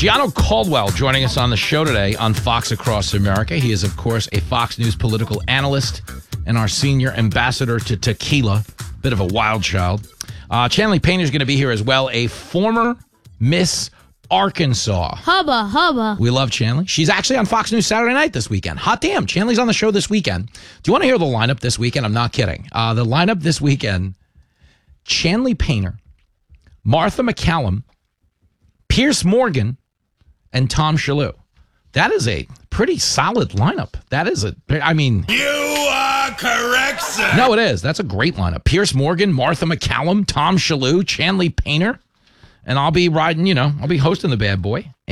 Gianno Caldwell joining us on the show today on Fox Across America. He is, of course, a Fox News political analyst and our senior ambassador to tequila. Bit of a wild child. Chanley Painter is going to be here as well, a former Miss Arkansas. Hubba, hubba. We love Chanley. She's actually on Fox News Saturday night this weekend. Hot damn, Chanley's on the show this weekend. Do you want to hear the lineup this weekend? I'm not kidding. The lineup this weekend, Chanley Painter, Martha McCallum, Pierce Morgan, and Tom Shalhoub. That is a pretty solid lineup. That is You are correct, sir. No, it is. That's a great lineup. Pierce Morgan, Martha McCallum, Tom Shalhoub, Chanley Painter. And I'll be riding, I'll be hosting the bad boy.